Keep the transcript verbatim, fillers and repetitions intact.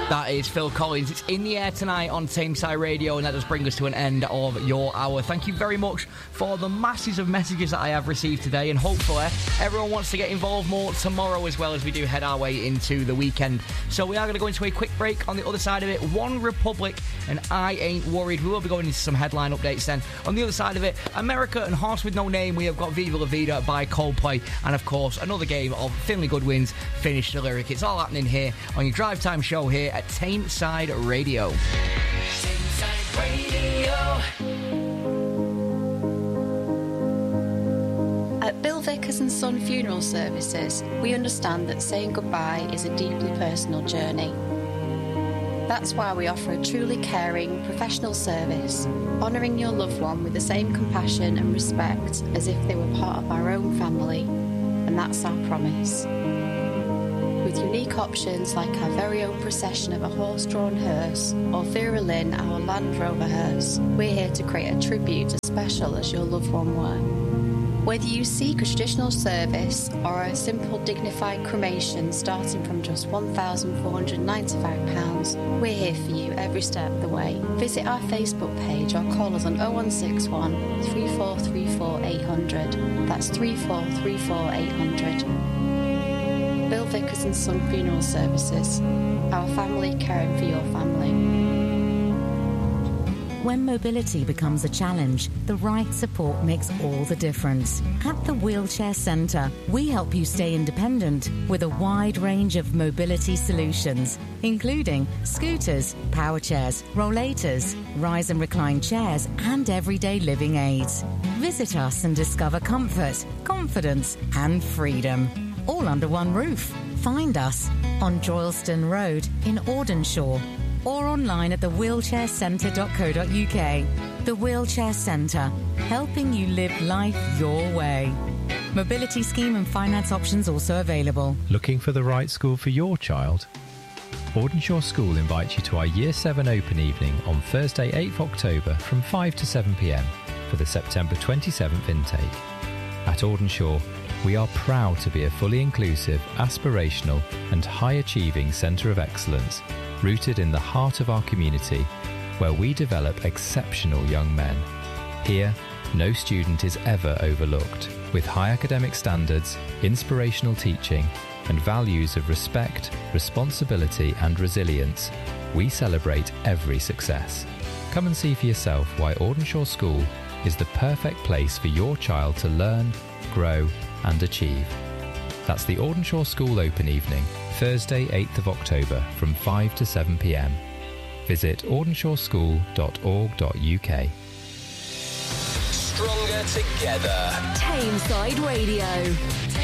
That is Phil Collins. It's in the air tonight on Tameside Radio, and that does bring us to an end of your hour. Thank you very much for the masses of messages that I have received today, and hopefully everyone wants to get involved more tomorrow as well as we do head our way into the weekend. So we are going to go into a quick break. On the other side of it, One Republic and I Ain't Worried. We will be going into some headline updates then. On the other side of it, America and Horse with No Name, we have got Viva La Vida by Coldplay, and of course another game of Finley Goodwin's Finish the Lyric. It's all happening here on your drive time show here at Tameside Radio. Tameside Radio. At Bill Vickers and Son Funeral Services, we understand that saying goodbye is a deeply personal journey. That's why we offer a truly caring, professional service, honouring your loved one with the same compassion and respect as if they were part of our own family, and that's our promise. With unique options like our very own procession of a horse-drawn hearse or Vera Lynn, our Land Rover hearse, we're here to create a tribute as special as your loved one were. Whether you seek a traditional service or a simple dignified cremation starting from just one thousand four hundred ninety-five pounds, we're here for you every step of the way. Visit our Facebook page or call us on oh one six one, three four three four, eight hundred. That's three four three four, eight hundred. Bill Vickers and Son Funeral Services. Our family caring for your family. When mobility becomes a challenge, the right support makes all the difference. At the Wheelchair Centre, we help you stay independent with a wide range of mobility solutions, including scooters, power chairs, rollators, rise and recline chairs, and everyday living aids. Visit us and discover comfort, confidence, and freedom, all under one roof. Find us on Droylston Road in Audenshaw, or online at the wheelchair centre dot co dot uk. The Wheelchair Centre, helping you live life your way. Mobility scheme and finance options also available. Looking for the right school for your child? Audenshaw School invites you to our Year seven Open Evening on Thursday eighth October from five to seven p m for the September twenty-seventh intake. At Audenshaw, we are proud to be a fully inclusive, aspirational and high-achieving centre of excellence rooted in the heart of our community, where we develop exceptional young men. Here, no student is ever overlooked. With high academic standards, inspirational teaching, and values of respect, responsibility and resilience, we celebrate every success. Come and see for yourself why Audenshaw School is the perfect place for your child to learn, grow and achieve. That's the Audenshaw School Open Evening, Thursday eighth of October from five to seven p m. Visit audenshaw school dot org dot uk. Stronger together. Tameside Radio.